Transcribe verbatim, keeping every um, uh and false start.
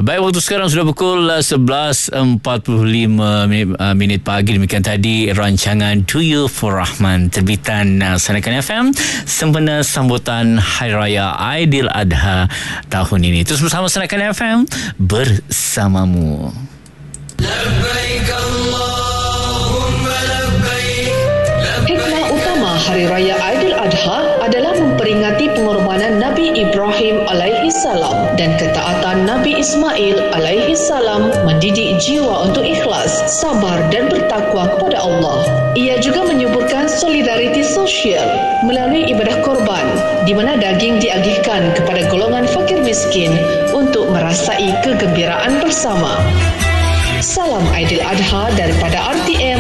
Baik, waktu sekarang sudah pukul sebelas empat puluh lima minit, uh, minit pagi. Demikian tadi rancangan To You for Rahman terbitan uh, Sanakan F M sempena sambutan Hari Raya Aidiladha tahun ini. Terus bersama Sanakan F M bersamamu. Labbaik Allahumma labbaik. Hikmah utama Hari Raya Aidiladha adalah memperingati pengorbanan Nabi Ibrahim alaihi salam dan ketaatan Nabi Ismail alaihi salam mendidik jiwa untuk ikhlas, sabar dan bertakwa kepada Allah. Ia juga menyuburkan solidariti sosial melalui ibadah korban di mana daging diagihkan kepada golongan fakir miskin untuk merasai kegembiraan bersama. Salam Aidiladha daripada R T M